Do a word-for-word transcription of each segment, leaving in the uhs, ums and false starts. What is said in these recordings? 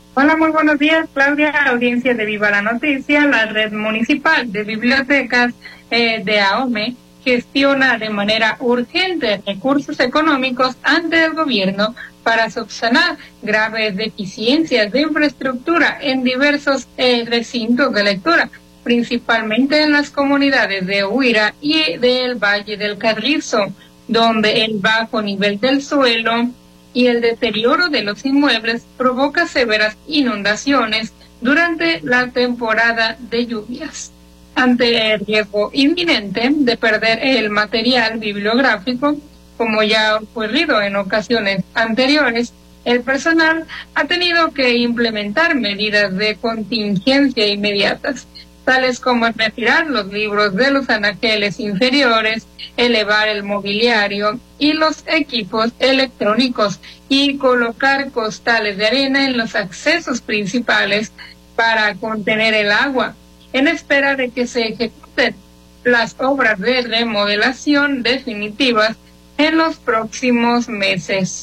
Hola, muy buenos días, Claudia, audiencia de Viva la Noticia. La Red Municipal de Bibliotecas eh, de AOME gestiona de manera urgente recursos económicos ante el gobierno para subsanar graves deficiencias de infraestructura en diversos eh, recintos de lectura, principalmente en las comunidades de Huira y del Valle del Carrizo, donde el bajo nivel del suelo y el deterioro de los inmuebles provoca severas inundaciones durante la temporada de lluvias. Ante el riesgo inminente de perder el material bibliográfico, como ya ha ocurrido en ocasiones anteriores, el personal ha tenido que implementar medidas de contingencia inmediatas, tales como retirar los libros de los anaqueles inferiores, elevar el mobiliario y los equipos electrónicos y colocar costales de arena en los accesos principales para contener el agua, en espera de que se ejecuten las obras de remodelación definitivas en los próximos meses.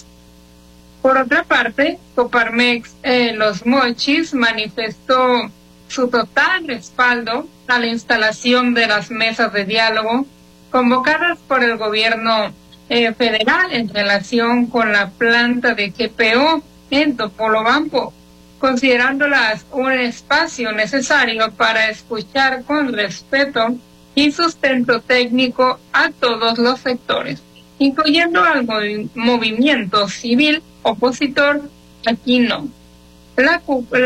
Por otra parte, Coparmex eh, Los Mochis manifestó su total respaldo a la instalación de las mesas de diálogo convocadas por el gobierno eh, federal en relación con la planta de G P O en Topolobampo, considerándolas un espacio necesario para escuchar con respeto y sustento técnico a todos los sectores, incluyendo al movi- movimiento civil opositor. Aquí no. La,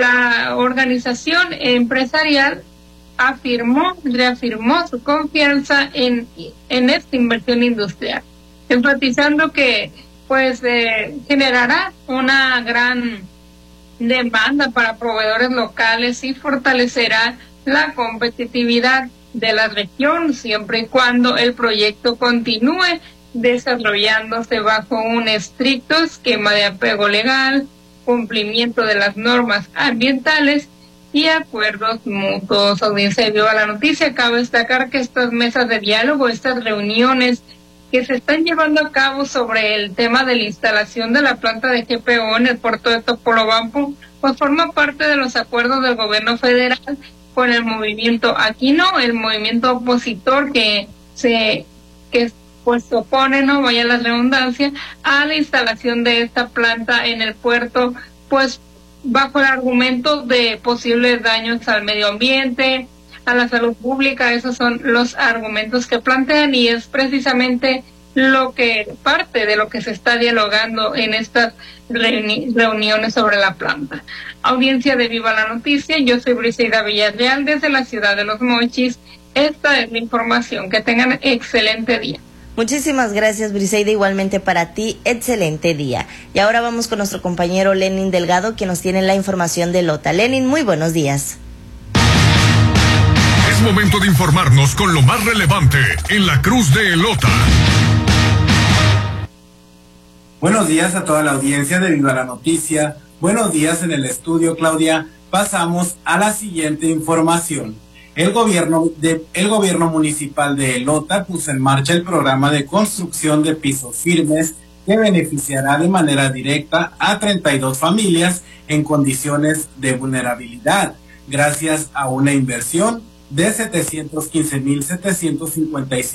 la organización empresarial afirmó, reafirmó su confianza en, en esta inversión industrial, enfatizando que pues eh, generará una gran demanda para proveedores locales y fortalecerá la competitividad de la región siempre y cuando el proyecto continúe desarrollándose bajo un estricto esquema de apego legal, cumplimiento de las normas ambientales y acuerdos mutuos. Audiencia de Viva la Noticia, cabe destacar que estas mesas de diálogo, estas reuniones que se están llevando a cabo sobre el tema de la instalación de la planta de G P O en el puerto de Topolobampo, pues forma parte de los acuerdos del gobierno federal con el movimiento Aquino, el movimiento opositor que se que pues se opone, no vaya la redundancia, a la instalación de esta planta en el puerto, pues bajo el argumento de posibles daños al medio ambiente, a la salud pública. Esos son los argumentos que plantean y es precisamente lo que parte de lo que se está dialogando en estas reuni- reuniones sobre la planta. Audiencia de Viva la Noticia, yo soy Briseida Villarreal desde la ciudad de Los Mochis. Esta es la información. Que tengan excelente día. Muchísimas gracias, Briseida, igualmente para ti, excelente día. Y ahora vamos con nuestro compañero Lenin Delgado, que nos tiene la información de Lota. Lenin, muy buenos días. Es momento de informarnos con lo más relevante en la Cruz de Elota. Buenos días a toda la audiencia de Viva la Noticia. Buenos días en el estudio, Claudia. Pasamos a la siguiente información. El gobierno, de, el gobierno municipal de Elota puso en marcha el programa de construcción de pisos firmes que beneficiará de manera directa a treinta y dos familias en condiciones de vulnerabilidad, gracias a una inversión de setecientos quince mil setecientos cincuenta y cinco